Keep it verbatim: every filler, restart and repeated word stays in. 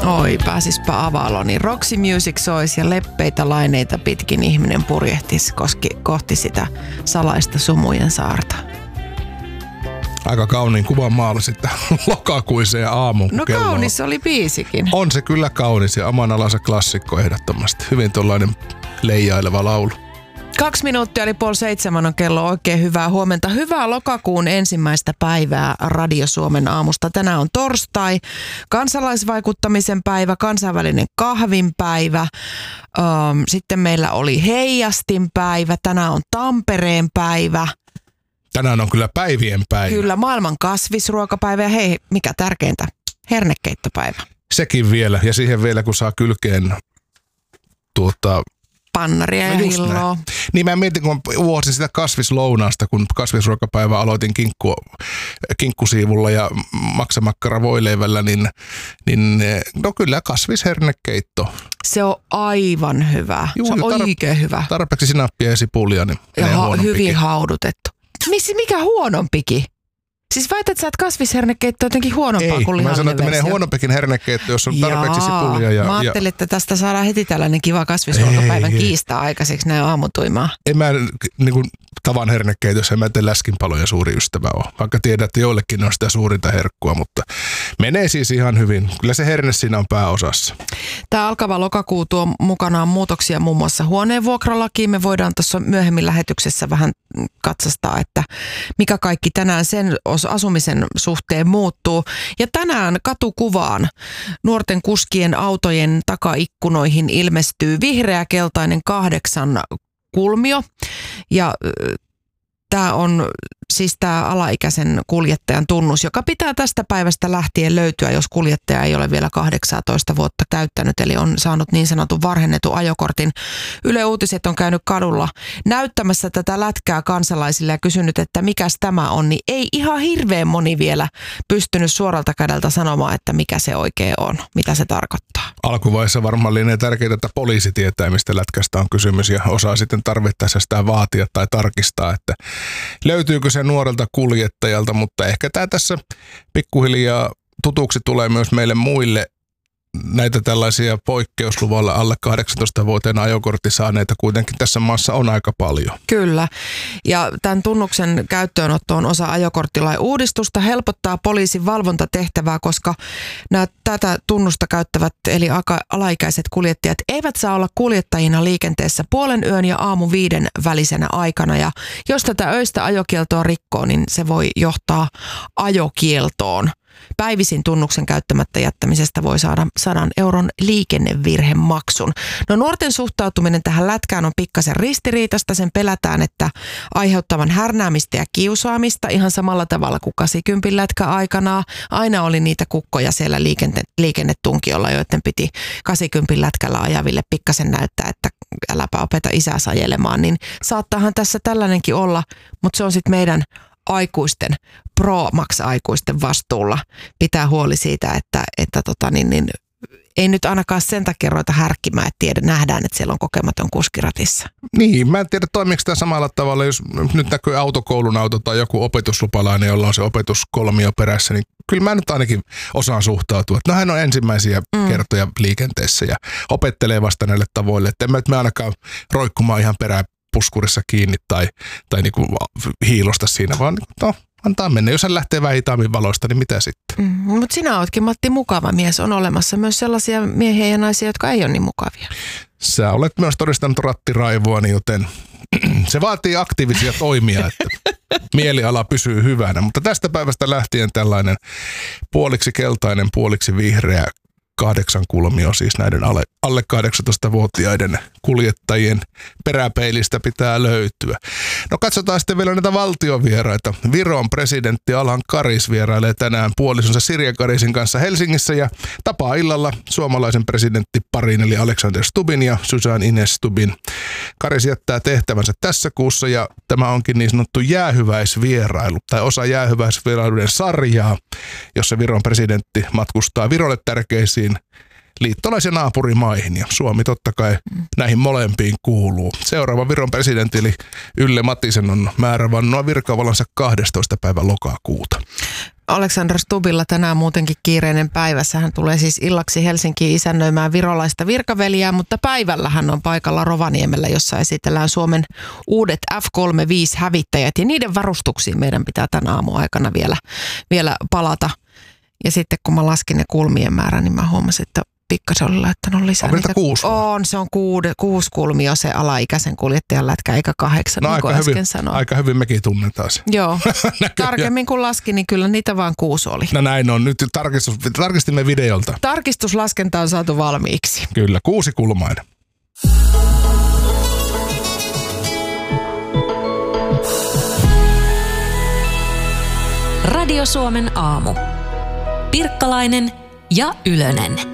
Oi, pääsispä Avalon, niin Roxy Music sois ja leppeitä laineita pitkin ihminen purjehtis koski, kohti sitä salaista sumujen saarta. Aika kauniin kuvan maalasit lokakuiseen aamuun. No kaunis on. Oli biisikin. On se kyllä kaunis ja oman alansa klassikko ehdottomasti. Hyvin tuollainen leijaileva laulu. Kaksi minuuttia eli puoli seitsemän on kello. Oikein hyvää huomenta. Hyvää lokakuun ensimmäistä päivää Radio Suomen aamusta. Tänään on torstai, kansalaisvaikuttamisen päivä, kansainvälinen kahvinpäivä. Sitten meillä oli heijastinpäivä. Tänään on Tampereen päivä. Tänään on kyllä päivien päivä. Kyllä, maailman kasvisruokapäivä ja hei, mikä tärkeintä, hernekeittopäivä. Sekin vielä ja siihen vielä kun saa kylkeen tuota... pannaria ja no hilloa. Niin mä mietin, kun uosin sitä kasvislounaasta, kun kasvisruokapäivä aloitin kinkku, kinkkusiivulla ja maksamakkara voileivällä, niin, niin no kyllä kasvishernekeitto. Se on aivan hyvä. Juu, se on tar- oikein hyvä. Tarpeeksi sinappia ja sipulia, niin ja ha- hyvin haudutettu. Missi, mikä huonompikin? Siis väität sä, että kasvishernekeitto on jotenkin huonompaa Ei, kuin lihallinen mä sanon, että menee huonompikin hernekeitto, jos on tarpeeksi Jaa, sipulia. Ja, mä ajattelin, että tästä saadaan heti tällainen kiva kasvisruokapäivän kiista aikaiseksi näin aamutuimaan. En mä niin kuin tavan hernekeitossa, en mä tee läskinpaloja suuri ystävä ole. Vaikka tiedän, että joillekin on sitä suurinta herkkua, mutta menee siis ihan hyvin. Kyllä se herne siinä on pääosassa. Tämä alkava lokakuu tuo mukanaan muutoksia muun muassa huoneenvuokralakiin. Me voidaan tuossa myöhemmin lähetyksessä vähän katsastaa, että mikä kaikki tänään sen asumisen suhteen muuttuu. Ja tänään katukuvaan nuorten kuskien autojen takaikkunoihin ilmestyy vihreä-keltainen kahdeksan kulmio. Ja tämä on siis tämä alaikäisen kuljettajan tunnus, joka pitää tästä päivästä lähtien löytyä, jos kuljettaja ei ole vielä kahdeksantoista vuotta täyttänyt, eli on saanut niin sanotun varhennetun ajokortin. Yle Uutiset on käynyt kadulla näyttämässä tätä lätkää kansalaisille ja kysynyt, että mikäs tämä on, niin ei ihan hirveän moni vielä pystynyt suoralta kädeltä sanomaan, että mikä se oikein on, mitä se tarkoittaa. Alkuvaiheessa varmaan lienee tärkeää, että poliisi tietää, mistä lätkästä on kysymys ja osaa sitten tarvittaessa sitä vaatia tai tarkistaa, että löytyykö se nuorelta kuljettajalta, mutta ehkä tämä tässä pikkuhiljaa tutuksi tulee myös meille muille. Näitä tällaisia poikkeusluvalla alle kahdeksantoista-vuotiaan ajokortti saaneita kuitenkin tässä maassa on aika paljon. Kyllä. Ja tämän tunnuksen käyttöönotto on osa ajokorttilain uudistusta, helpottaa poliisin valvontatehtävää, koska nämä tätä tunnusta käyttävät eli alaikäiset kuljettajat eivät saa olla kuljettajina liikenteessä puolen yön ja aamu viiden välisenä aikana. Ja jos tätä öistä ajokieltoa rikkoo, niin se voi johtaa ajokieltoon. Päivisin tunnuksen käyttämättä jättämisestä voi saada sadan euron liikennevirhemaksun. No nuorten suhtautuminen tähän lätkään on pikkasen ristiriitasta. Sen pelätään, että aiheuttavan härnäämistä ja kiusaamista ihan samalla tavalla kuin kahdeksankymmenen lätkä aikanaan. Aina oli niitä kukkoja siellä liikenne- liikennetunkiolla, joiden piti kahdeksankymmenen lätkällä ajaville pikkasen näyttää, että äläpä opeta isää sajelemaan. Niin saattaahan tässä tällainenkin olla, mutta se on sitten meidän aikuisten, pro-max-aikuisten vastuulla pitää huoli siitä, että, että tota, niin, niin, ei nyt ainakaan sen takia ruveta härkkimään, että tiedä, nähdään, että siellä on kokematon kuskiratissa. Niin, mä en tiedä toimiiko tämä samalla tavalla, jos nyt näkyy autokoulun auto tai joku opetuslupalainen, jolla on se opetuskolmio perässä, niin kyllä mä nyt ainakin osaan suhtautua. Että no hän on ensimmäisiä mm. kertoja liikenteessä ja opettelee vasta näille tavoille, että en mä, mä ainakaan roikkumaan ihan perään puskurissa kiinni tai, tai niinku hiilosta siinä, vaan no, antaa mennä. Jos hän lähtee vähän hitaammin valoista, niin mitä sitten? Mm, mutta sinä ootkin, Matti, mukava mies. On olemassa myös sellaisia miehiä ja naisia, jotka ei ole niin mukavia. Sä olet myös todistanut rattiraivoani, joten se vaatii aktiivisia toimia, että mieliala pysyy hyvänä. Mutta tästä päivästä lähtien tällainen puoliksi keltainen, puoliksi vihreä kahdeksan kulmio, siis näiden alle, alle kahdeksantoista-vuotiaiden kuljettajien peräpeilistä pitää löytyä. No katsotaan sitten vielä näitä valtiovieraita. Viron presidentti Alan Karis vierailee tänään puolisonsa Sirja Karisin kanssa Helsingissä ja tapaa illalla suomalaisen presidenttiparin eli Alexander Stubbin ja Susan Ines Stubbin. Karis jättää tehtävänsä tässä kuussa ja tämä onkin niin sanottu jäähyväisvierailu tai osa jäähyväisvierailuiden sarjaa, jossa Viron presidentti matkustaa Virolle tärkeisiin liittolais- ja naapurimaihin ja Suomi totta kai näihin molempiin kuuluu. Seuraava Viron presidentti eli Yle Matisen on määrä vannoa virkavalansa kahdestoista päivä lokakuuta. Alexander Stubbilla tänään muutenkin kiireinen päivässä. Hän tulee siis illaksi Helsinkiin isännöimään virolaista virkaveliä, mutta päivällä hän on paikalla Rovaniemellä, jossa esitellään Suomen uudet F kolmekymmentäviisi-hävittäjät. Ja niiden varustuksiin meidän pitää tämän aamuaikana vielä, vielä palata. Ja sitten kun mä laskin ne kulmien määrän, niin mä huomasin, että pikkasen oli laittanut lisää. Onko niitä kuusi? On, se on kuude, kuusi kulmia se alaikäisen kuljettajan lätkä, eikä kahdeksan, no, niin kuin äsken sanoin. Aika hyvin mekin tunnetaan se. Joo, tarkemmin kun laskin, niin kyllä niitä vaan kuusi oli. No näin on, nyt tarkistus, tarkistimme videolta. Tarkistuslaskenta on saatu valmiiksi. Kyllä, kuusi kulmainen. Radio Suomen aamu. Pirkkalainen ja Ylönen.